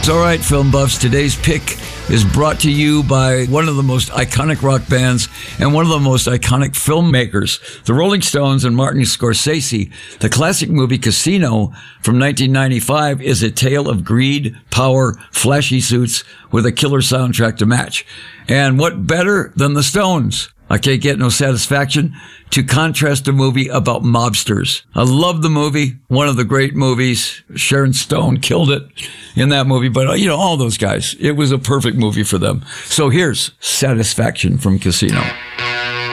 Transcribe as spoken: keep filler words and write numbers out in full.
All right, film buffs, today's pick is brought to you by one of the most iconic rock bands and one of the most iconic filmmakers, the Rolling Stones and Martin Scorsese. The classic movie Casino from nineteen ninety-five is a tale of greed, power, flashy suits with a killer soundtrack to match. And what better than the Stones? I can't get no satisfaction to contrast a movie about mobsters. I love the movie. One of the great movies. Sharon Stone killed it in that movie. But, you know, all those guys, it was a perfect movie for them. So here's Satisfaction from Casino.